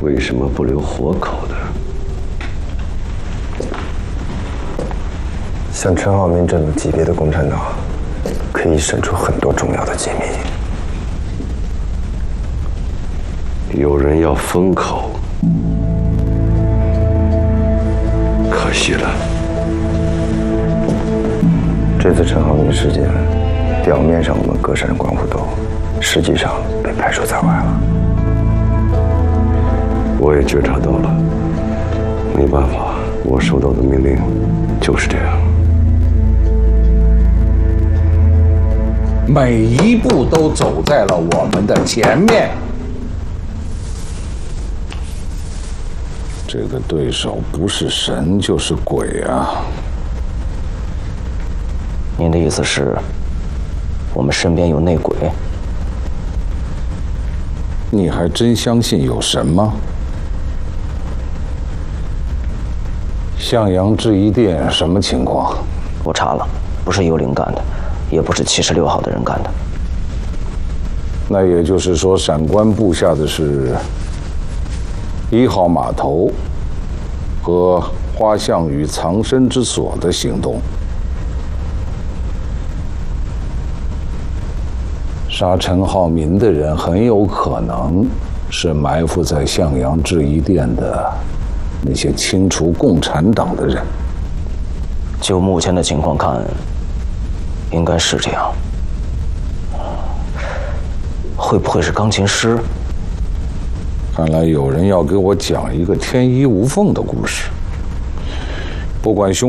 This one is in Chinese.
为什么不留活口的？ 像陈浩民这种级别的共产党，可以审出很多重要的机密。 有人要封口，可惜了。 这次陈浩民事件，表面上我们隔山观虎斗，实际上被排除在外了。 我也觉察到了，没办法，我收到的命令就是这样。 每一步都走在了我们的前面。这个对手不是神就是鬼啊！ 您的意思是，我们身边有内鬼？ 你还真相信有神吗？向阳制衣店什么情况？ 我查了，不是幽灵干的，也不是76号的人干的。 那也就是说，闪关布下的是1号码头和花项羽藏身之所的行动。杀陈浩民的人很有可能是埋伏在向阳制衣店的那些清除共产党的人。 就目前的情况看，应该是这样。会不会是钢琴师？ 看来有人要给我讲一个天衣无缝的故事。不管凶。